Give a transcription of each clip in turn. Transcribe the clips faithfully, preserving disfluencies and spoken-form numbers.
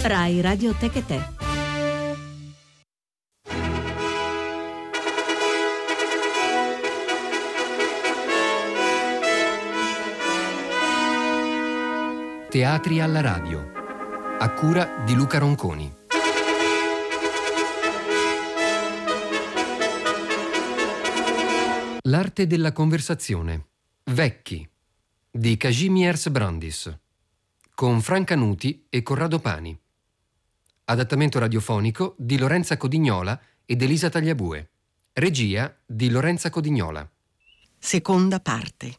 Rai Radio Tecate. Teatri alla radio, a cura di Luca Ronconi. L'arte della conversazione, Vecchi, di Kazimierz Brandis, con Franca Nuti e Corrado Pani. Adattamento radiofonico di Lorenza Codignola ed Elisa Tagliabue. Regia di Lorenza Codignola. Seconda parte.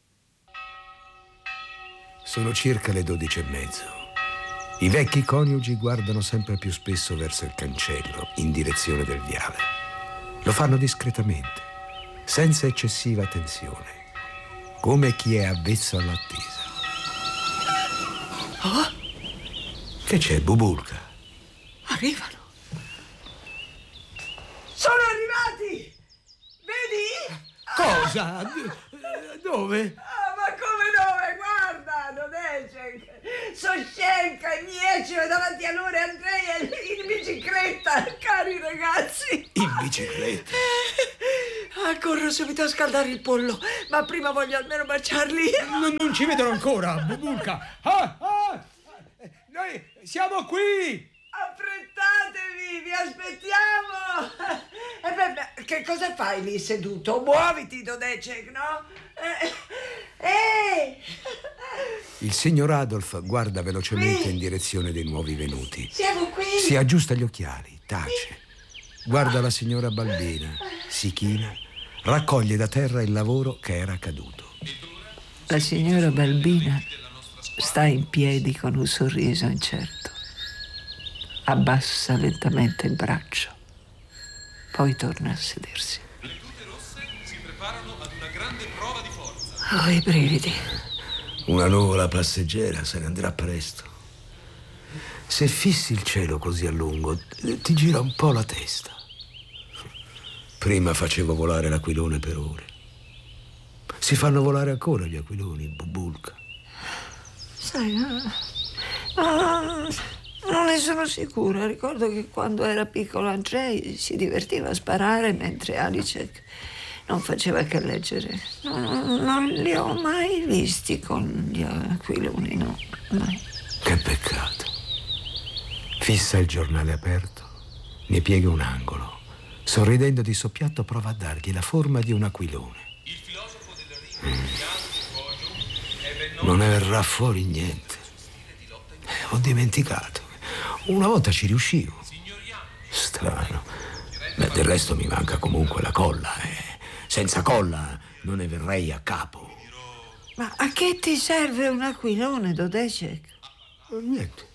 Sono circa le dodici e mezzo. I vecchi coniugi guardano sempre più spesso verso il cancello, in direzione del viale. Lo fanno discretamente, senza eccessiva tensione, come chi è avvezzo all'attesa. Oh? Che c'è, Bubulka? Arrivano. Sono arrivati! Vedi? Cosa? Dove? Ah, ma come dove? Guarda, Dodecek! Soscenka e Miecino davanti a loro e Andrea in bicicletta, cari ragazzi! In bicicletta? Ah, corro subito a scaldare il pollo, ma prima voglio almeno baciarli. Non, non ci vedono ancora, Bubulka! Ah, ah, noi siamo qui! Affrettatevi, vi aspettiamo! E beh, beh, che cosa fai lì seduto? Muoviti, Dodecek, no? Eh, eh. Il signor Adolf guarda velocemente qui. in direzione dei nuovi venuti. Siamo qui! Si aggiusta gli occhiali, tace. Guarda la signora Balbina, si china, raccoglie da terra il lavoro che era caduto. La signora Balbina sta in piedi con un sorriso incerto. Abbassa lentamente il braccio, poi torna a sedersi. Le tute rosse si preparano ad una grande prova di forza. Ho i brividi. Una nuvola passeggera se ne andrà presto. Se fissi il cielo così a lungo, ti gira un po' la testa. Prima facevo volare l'aquilone per ore. Si fanno volare ancora gli aquiloni, Bubulka. Sai, no, no, non ne sono sicura. Ricordo che quando era piccolo Andrei si divertiva a sparare mentre Alicek non faceva che leggere. No, non li ho mai visti con gli aquiloni, no, mai. Che peccato. Fissa il giornale aperto, ne piega un angolo. Sorridendo di soppiatto prova a dargli la forma di un aquilone. Il filosofo del Rio, Non ne verrà fuori niente. Ho dimenticato. Una volta ci riuscivo. Strano. Beh, del resto mi manca comunque la colla. Eh. Senza colla non ne verrei a capo. Ma a che ti serve un aquilone, Dodecek? Niente.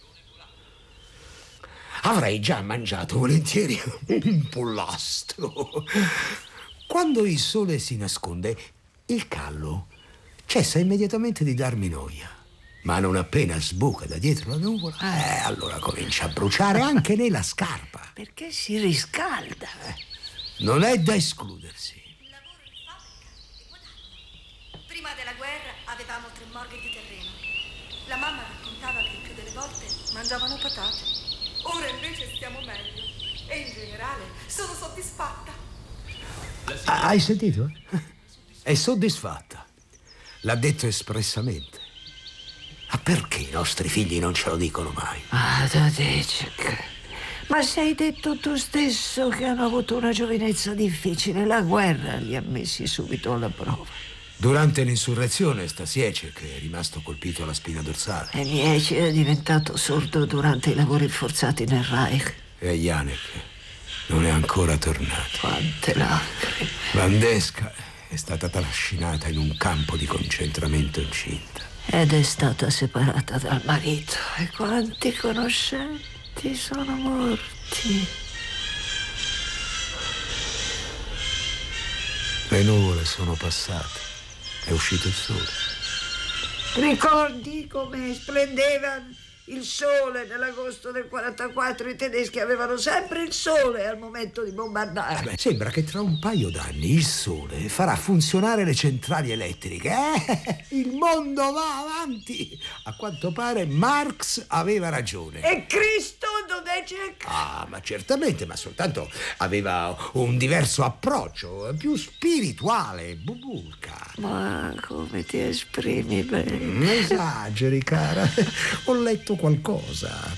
Avrei già mangiato volentieri un pollastro. Quando il sole si nasconde, il callo cessa immediatamente di darmi noia. Ma non appena sbuca da dietro la nuvola, eh, allora comincia a bruciare anche nella scarpa. Perché si riscalda. Non è da escludersi. Lavoro in fabbrica e guadagno. Prima della guerra avevamo tre morghe di terreno. La mamma raccontava che il più delle volte mangiavano patate. Ora invece stiamo meglio. E in generale sono soddisfatta. Ah, hai sentito? È soddisfatta. L'ha detto espressamente. Ma perché i nostri figli non ce lo dicono mai? Ah, Dodecek, ma sei detto tu stesso che hanno avuto una giovinezza difficile. La guerra li ha messi subito alla prova. Durante l'insurrezione Stasiecek è rimasto colpito alla spina dorsale. E Mieci è diventato sordo durante i lavori forzati nel Reich. E Janek non è ancora tornato. Quante lacrime. Vandesca è stata trascinata in un campo di concentramento incinta. Ed è stata separata dal marito. E quanti conoscenti sono morti. Le nuvole sono passate. È uscito il sole. Ricordi come splendeva il sole nell'agosto del quarantaquattro? I tedeschi avevano sempre il sole al momento di bombardare. Eh beh, sembra che tra un paio d'anni il sole farà funzionare le centrali elettriche. Eh? Il mondo va avanti. A quanto pare Marx aveva ragione. E Cristo Dodecek? Ah, ma certamente, ma soltanto aveva un diverso approccio, più spirituale, Bubulka. Ma come ti esprimi bene. Non esageri, cara. Ho letto qualcosa.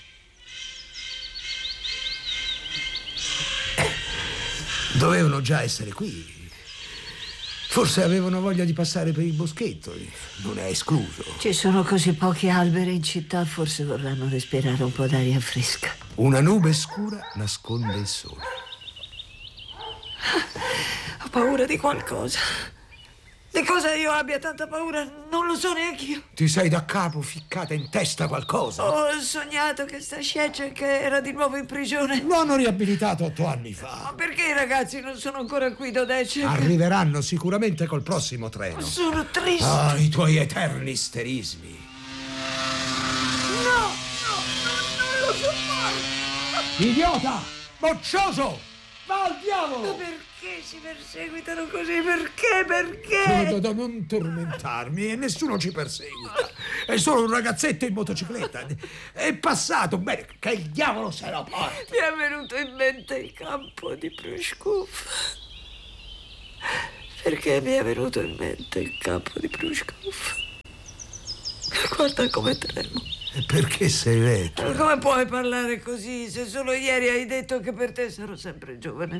Dovevano già essere qui. Forse avevano voglia di passare per il boschetto. Non è escluso. Ci sono così pochi alberi in città, forse vorranno respirare un po' d'aria fresca. Una nube scura nasconde il sole. Ho paura di qualcosa. Di cosa io abbia tanta paura non lo so neanche io. Ti sei da capo ficcata in testa qualcosa? Ho sognato che sta Shecek era di nuovo in prigione. Lo hanno riabilitato otto anni fa. Ma perché i ragazzi non sono ancora qui, Dodecek? Arriveranno sicuramente col prossimo treno. Sono triste. Ah, i tuoi eterni isterismi. No, no, no, non lo sopporto. Idiota! Boccioso! Va al diavolo! Ma perché si perseguitano così? Perché? Perché? Da non tormentarmi, e nessuno ci perseguita. È solo un ragazzetto in motocicletta. È passato, bene, che il diavolo se lo porti. Mi è venuto in mente il campo di Prushkov. Perché mi è venuto in mente il campo di Prushkov? Guarda come tremo. Perché sei vecchio? Come puoi parlare così se solo ieri hai detto che per te sarò sempre giovane?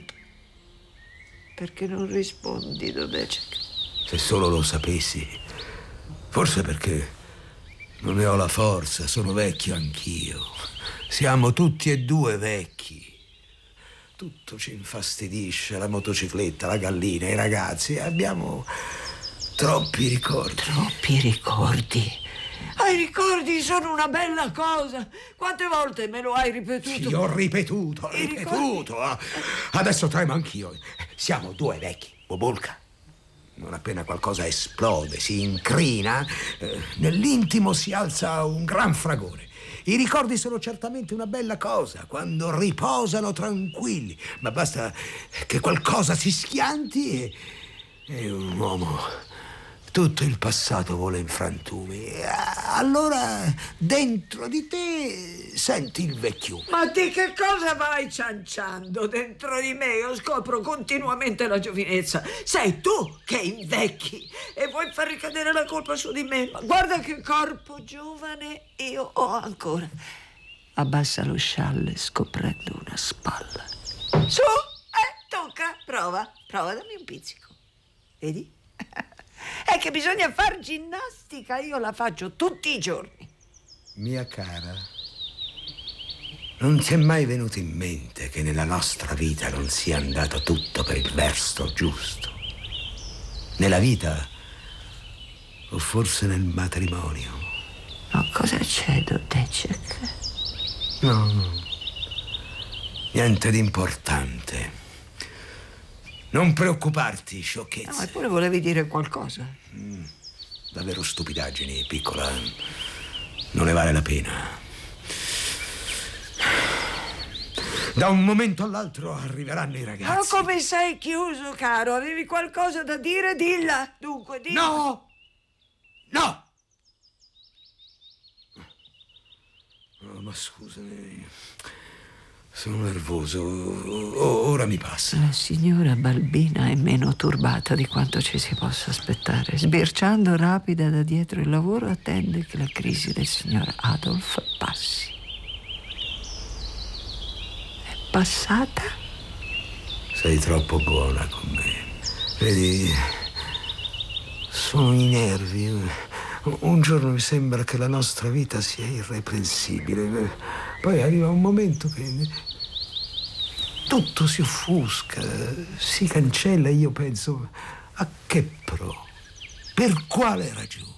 Perché non rispondi, Dodecek? Se solo lo sapessi. Forse perché non ne ho la forza, sono vecchio anch'io. Siamo tutti e due vecchi. Tutto ci infastidisce, la motocicletta, la gallina, i ragazzi. Abbiamo troppi ricordi. Troppi ricordi? Ah, i ricordi sono una bella cosa. Quante volte me lo hai ripetuto? Sì, ho ripetuto, ho I ripetuto. Ah, adesso tremo anch'io. Siamo due vecchi, Bubulka. Non appena qualcosa esplode, si incrina, eh, nell'intimo si alza un gran fragore. I ricordi sono certamente una bella cosa quando riposano tranquilli, ma basta che qualcosa si schianti e, e un uomo... Tutto il passato vola in frantumi. Allora, dentro di te, senti il vecchiume. Ma di che cosa vai cianciando dentro di me? Io scopro continuamente la giovinezza. Sei tu che invecchi e vuoi far ricadere la colpa su di me. Ma guarda che corpo giovane io ho ancora. Abbassa lo scialle scoprendo una spalla. Su, eh, tocca. Prova, prova, dammi un pizzico. Vedi? È che bisogna far ginnastica, io la faccio tutti i giorni. Mia cara, non ti è mai venuto in mente che nella nostra vita non sia andato tutto per il verso giusto? Nella vita o forse nel matrimonio? Ma cosa c'è, Dodecek? No, no, niente di importante. Non preoccuparti, sciocchezza. No, eppure volevi dire qualcosa. Mm, davvero stupidaggini, piccola. Non ne vale la pena. Da un momento all'altro arriveranno i ragazzi. Ma come sei chiuso, caro? Avevi qualcosa da dire? Dilla. Dunque, dilla. No! No! Oh, ma scusami. Sono nervoso. O- ora mi passa. La signora Balbina è meno turbata di quanto ci si possa aspettare. Sbirciando rapida da dietro il lavoro, attende che la crisi del signor Adolf passi. È passata? Sei troppo buona con me. Vedi, sono i nervi. Un giorno mi sembra che la nostra vita sia irreprensibile. Poi arriva un momento che tutto si offusca, si cancella e io penso, a che pro? Per quale ragione?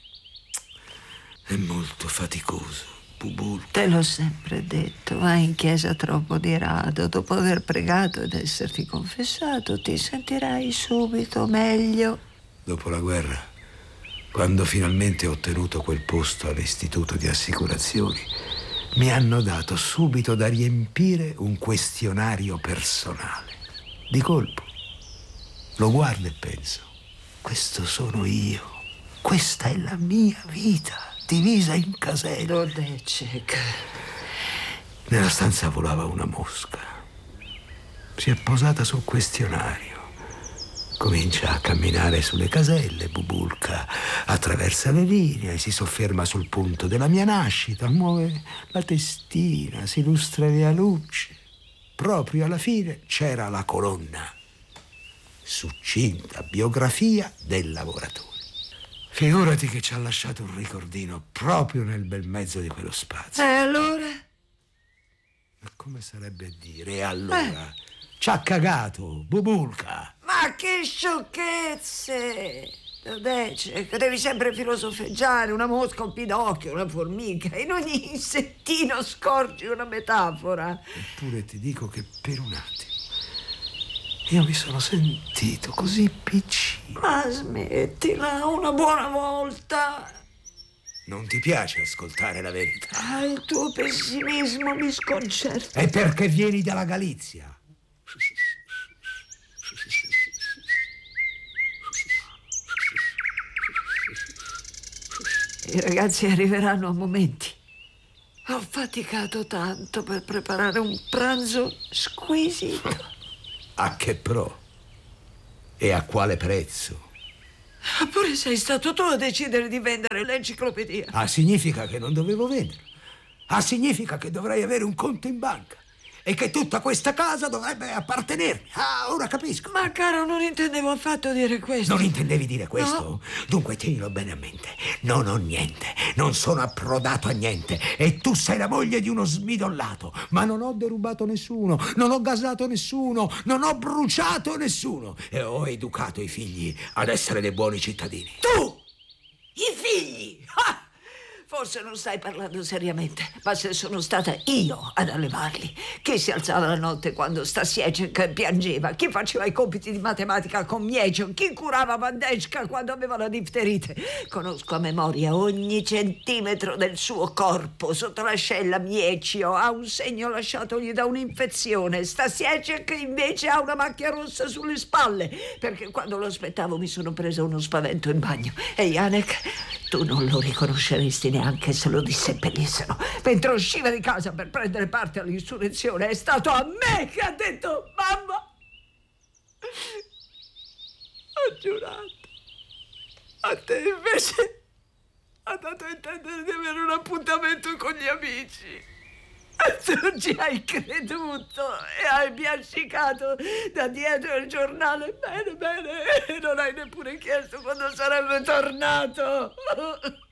È molto faticoso, Bubulka. Te l'ho sempre detto, vai in chiesa troppo di rado. Dopo aver pregato ed esserti confessato, ti sentirai subito meglio. Dopo la guerra, quando finalmente ho ottenuto quel posto all'istituto di assicurazioni, mi hanno dato subito da riempire un questionario personale. Di colpo lo guardo e penso, questo sono io, questa è la mia vita, divisa in caselle. Dodecek. Nella stanza volava una mosca. Si è posata sul questionario. Comincia a camminare sulle caselle, Bubulka attraversa le linee, si sofferma sul punto della mia nascita, muove la testina, si lustra via luce. Proprio alla fine c'era la colonna. Succinta biografia del lavoratore. Figurati che ci ha lasciato un ricordino proprio nel bel mezzo di quello spazio. E allora? Ma come sarebbe a dire? E allora? Eh. Ci ha cagato, Bubulka. Ma che sciocchezze! Dece, devi sempre filosofeggiare, una mosca, un pinocchio, una formica. In ogni insettino scorgi una metafora. Eppure ti dico che per un attimo io mi sono sentito così piccino. Ma smettila, una buona volta. Non ti piace ascoltare la verità? Ah, il tuo pessimismo mi sconcerta. È perché vieni dalla Galizia. I ragazzi arriveranno a momenti. Ho faticato tanto per preparare un pranzo squisito. A che pro? E a quale prezzo? Pure sei stato tu a decidere di vendere l'enciclopedia. Ah, significa che non dovevo venderla. Ah, significa che dovrei avere un conto in banca e che tutta questa casa dovrebbe appartenermi. Ah, ora capisco. Ma caro, non intendevo affatto dire questo. Non intendevi dire questo? No. Dunque tienilo bene a mente. Non ho niente, non sono approdato a niente e tu sei la moglie di uno smidollato. Ma non ho derubato nessuno, non ho gasato nessuno, non ho bruciato nessuno e ho educato i figli ad essere dei buoni cittadini. Tu! I figli! Ah! Forse non stai parlando seriamente, ma se sono stata io ad allevarli. Chi si alzava la notte quando Stasiecek piangeva? Chi faceva i compiti di matematica con Miecion? Chi curava Vandechka quando aveva la difterite? Conosco a memoria ogni centimetro del suo corpo. Sotto l'ascella Miecio ha un segno lasciatogli da un'infezione. Stasiecek invece ha una macchia rossa sulle spalle, perché quando lo aspettavo mi sono presa uno spavento in bagno. E Janek, tu non lo riconosceresti neanche se lo disseppellissero. Mentre usciva di casa per prendere parte all'insurrezione, è stato a me che ha detto: mamma, ho giurato. A te invece ha dato a intendere di avere un appuntamento con gli amici. Tu ci hai creduto e hai biascicato da dietro il giornale. Bene, bene, non hai neppure chiesto quando sarebbe tornato.